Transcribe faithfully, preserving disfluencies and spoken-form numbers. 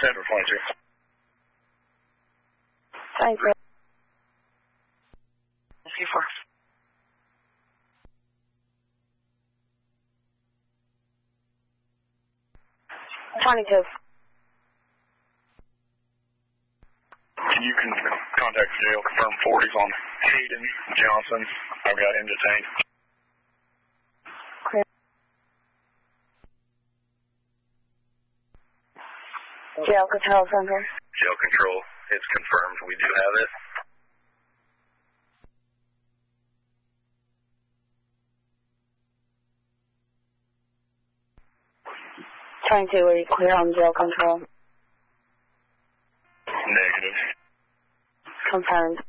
Central twenty-two. Thanks, man. C four. twenty-two. Can you con contact the jail, confirm forties on Hayden Johnson? I've got him detained. Clear. Jail control center. Jail control, it's confirmed. We do have it. twenty-two, are you clear on jail control? Negative. Confirmed.